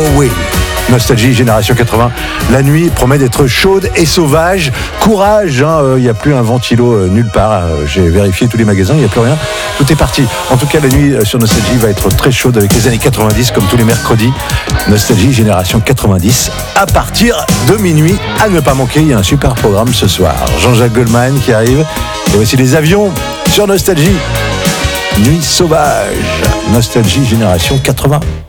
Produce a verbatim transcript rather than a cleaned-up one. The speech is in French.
oui. Nostalgie, Génération quatre-vingts. La nuit promet d'être chaude et sauvage. Courage, il hein, n'y a plus un ventilo euh, nulle part. Euh, j'ai vérifié tous les magasins, il n'y a plus rien. Tout est parti. En tout cas, la nuit euh, sur Nostalgie va être très chaude avec les années quatre-vingt-dix, comme tous les mercredis. Nostalgie, Génération quatre-vingt-dix, à partir de minuit. À ne pas manquer, il y a un super programme ce soir. Jean-Jacques Goldman qui arrive. Et voici les avions sur Nostalgie. Nuit sauvage. Nostalgie, Génération quatre-vingts.